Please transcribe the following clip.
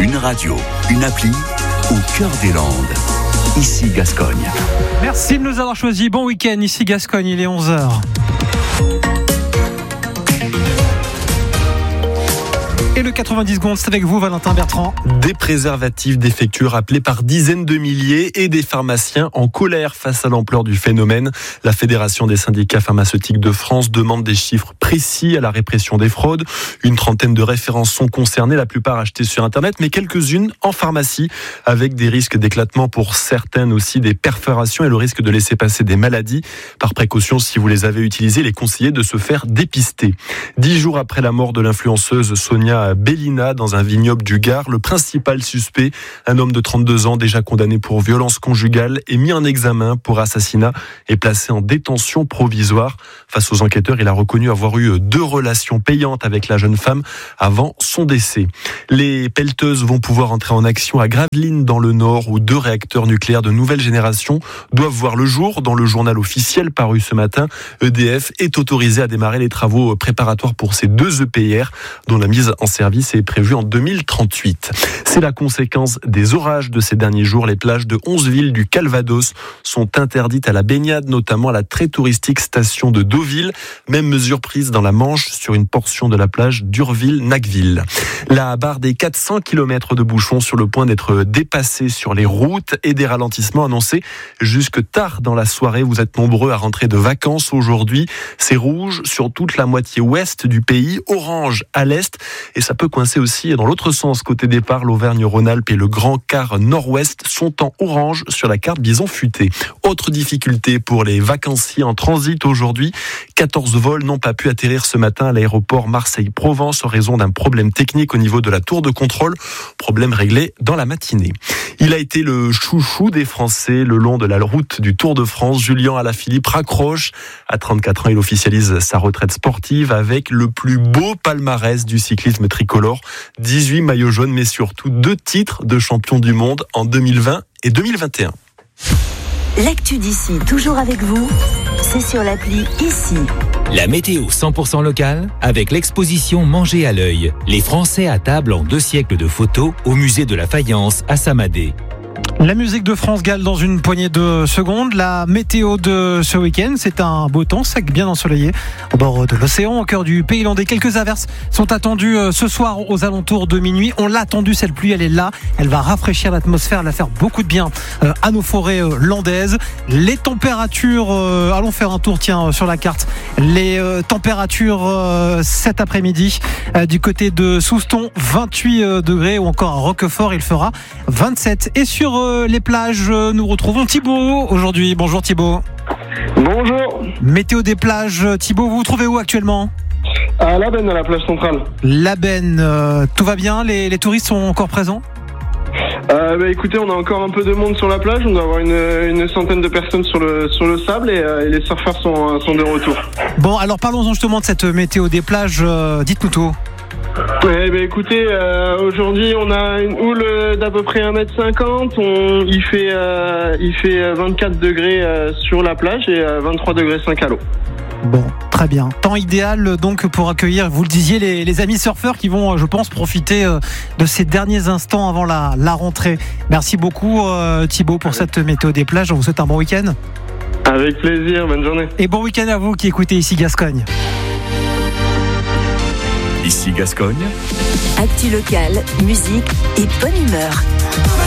Une radio, une appli au cœur des Landes. Ici Gascogne. Merci de nous avoir choisi. Bon week-end, ici Gascogne, il est 11h. Et le 90 secondes, c'est avec vous, Valentin Bertrand. Des préservatifs défectueux rappelés par dizaines de milliers et des pharmaciens en colère face à l'ampleur du phénomène. La Fédération des syndicats pharmaceutiques de France demande des chiffres précis à la répression des fraudes. Une trentaine de références sont concernées, la plupart achetées sur Internet, mais quelques-unes en pharmacie, avec des risques d'éclatement pour certaines aussi, des perforations et le risque de laisser passer des maladies. Par précaution, si vous les avez utilisées, il est conseillé de se faire dépister. 10 jours après la mort de l'influenceuse Sonia Bellina dans un vignoble du Gard, le principal suspect, un homme de 32 ans déjà condamné pour violence conjugale et mis en examen pour assassinat, est placé en détention provisoire. Face aux enquêteurs, il a reconnu avoir eu 2 relations payantes avec la jeune femme avant son décès. Les pelleteuses vont pouvoir entrer en action à Gravelines dans le Nord, où 2 réacteurs nucléaires de nouvelle génération doivent voir le jour. Dans le journal officiel paru ce matin, EDF est autorisé à démarrer les travaux préparatoires pour ces 2 EPR, dont la mise en service est prévue en 2038. C'est la conséquence des orages de ces derniers jours. Les plages de 11 villes du Calvados sont interdites à la baignade, notamment à la très touristique station de Deauville. Même mesure prise dans la Manche sur une portion de la plage d'Urville-Nacqueville. La barre des 400 km de bouchons sur le point d'être dépassée sur les routes et des ralentissements annoncés jusque tard dans la soirée. Vous êtes nombreux à rentrer de vacances aujourd'hui. C'est rouge sur toute la moitié ouest du pays, orange à l'est, et ça peut coincer aussi dans l'autre sens côté départ. L'Auvergne-Rhône-Alpes et le Grand Quart Nord-Ouest sont en orange sur la carte bison futé. Autre difficulté pour les vacanciers en transit aujourd'hui. 14 vols n'ont pas pu atterrir ce matin à l'aéroport Marseille-Provence en raison d'un problème technique au niveau de la tour de contrôle. Problème réglé dans la matinée. Il a été le chouchou des Français le long de la route du Tour de France. Julien Alaphilippe raccroche. À 34 ans, il officialise sa retraite sportive avec le plus beau palmarès du cyclisme tricolore. 18 maillots jaunes, mais surtout 2 titres de champion du monde en 2020 et 2021. L'actu d'ici, toujours avec vous, c'est sur l'appli Ici. La météo 100% locale avec l'exposition Manger à l'œil. Les Français à table en 2 siècles de photos au musée de la Faïence à Samadé. La musique de France Gall dans une poignée de secondes. La météo de ce week-end, c'est un beau temps sec, bien ensoleillé au bord de l'océan, au cœur du pays landais. Quelques averses sont attendues ce soir aux alentours de minuit. On l'a attendu, cette pluie, elle est là. Elle va rafraîchir l'atmosphère, elle va faire beaucoup de bien à nos forêts landaises. Les températures, allons faire un tour sur la carte. Les températures cet après-midi du côté de Souston, 28 degrés, ou encore à Roquefort, il fera 27. Et sur les plages, nous retrouvons Thibaut aujourd'hui. Bonjour Thibaut. Bonjour. Météo des plages, Thibaut, vous vous trouvez où actuellement ? À La Benne, à la plage centrale. La Benne, tout va bien ? Les touristes sont encore présents ? Écoutez, on a encore un peu de monde sur la plage. On doit avoir une centaine de personnes sur le sable et les surfeurs sont de retour. Bon, alors parlons justement de cette météo des plages. Dites-nous tout. Écoutez, aujourd'hui on a une houle d'à peu près 1m50, il fait 24 degrés sur la plage et 23 degrés 5 à l'eau. Bon, très bien. Temps idéal donc pour accueillir, vous le disiez, les amis surfeurs qui vont, je pense, profiter de ces derniers instants avant la rentrée. Merci beaucoup Thibaut pour cette météo des plages. On vous souhaite un bon week-end. Avec plaisir, bonne journée. Et bon week-end à vous qui écoutez Ici Gascogne. Ici Gascogne. Actu locale, musique et bonne humeur.